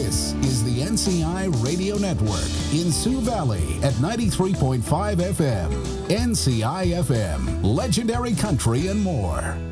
This is the NCI Radio Network in Sioux Valley at 93.5 FM. NCI FM, legendary country and more.